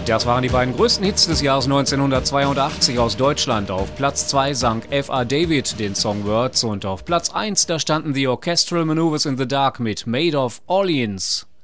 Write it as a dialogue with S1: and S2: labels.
S1: Das waren die beiden größten Hits des Jahres 1982 aus Deutschland. Auf Platz 2 sang F.A. David den Song Words und auf Platz 1, da standen The Orchestral Maneuvers in the Dark mit Made of Orleans.